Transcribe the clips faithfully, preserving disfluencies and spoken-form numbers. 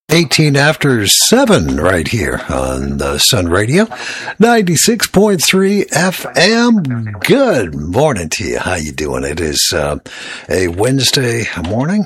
eighteen after seven right here on the Sun Radio, ninety-six point three F M. Good morning to you. How you doing? It is uh, a Wednesday morning.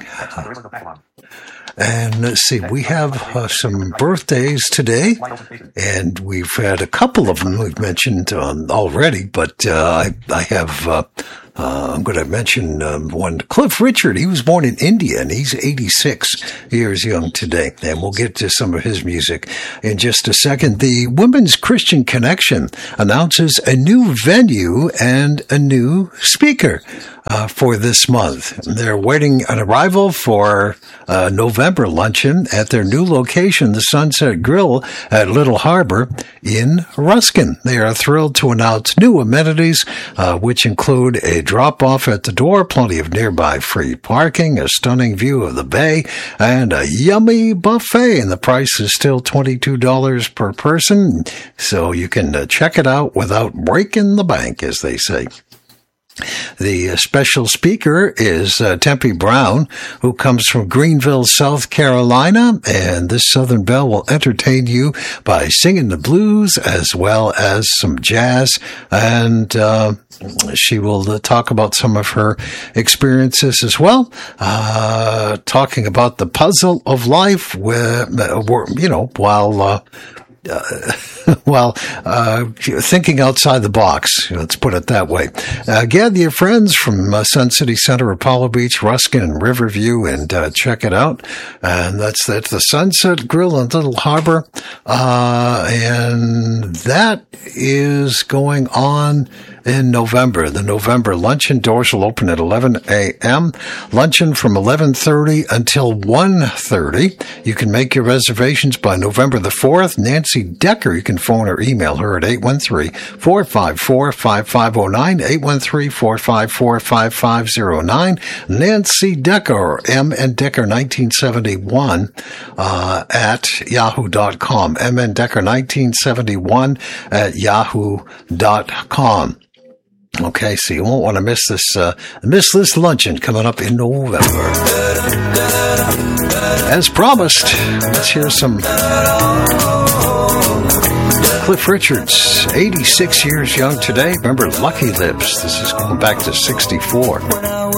And let's see, we have uh, some birthdays today, and we've had a couple of them we've mentioned um, already, but uh, I, I have, uh, uh, I'm going to mention um, one, Cliff Richard. He was born in India, and he's eighty-six years young today, and we'll get to some of his music in just a second. The Women's Christian Connection announces a new venue and a new speaker uh, for this month. They're waiting an arrival for uh, November luncheon at their new location, the Sunset Grill at Little Harbor in Ruskin. They are thrilled to announce new amenities, uh, which include a drop-off at the door, plenty of nearby free parking, a stunning view of the bay, and a yummy buffet. And the price is still twenty-two dollars per person, so you can uh, check it out without breaking the bank, as they say. The uh, special speaker is uh, Tempe Brown, who comes from Greenville, South Carolina, and this Southern Belle will entertain you by singing the blues as well as some jazz, and uh, she will uh, talk about some of her experiences as well, uh, talking about the puzzle of life, where, you know, while uh, Uh, well, uh, thinking outside the box, let's put it that way. Uh, gather your friends from uh, Sun City Center, Apollo Beach, Ruskin, and Riverview, and uh, check it out. And that's that's the Sunset Grill in Little Harbor, uh, and that is going on in November. The November luncheon doors will open at eleven a.m. Luncheon from eleven thirty until one thirty. You can make your reservations by November the fourth. Nancy Decker, you can phone or email her at eight one three, four five four, five five zero nine, eight one three, four five four, five five zero nine. Nancy Decker, M N Decker nineteen seventy-one uh, at yahoo dot com. M N Decker nineteen seventy-one at yahoo dot com. Okay, so you won't want to miss this uh, miss this luncheon coming up in November. As promised, let's hear some Cliff Richards, eighty-six years young today. Remember Lucky Lips. This is going back to sixty-four.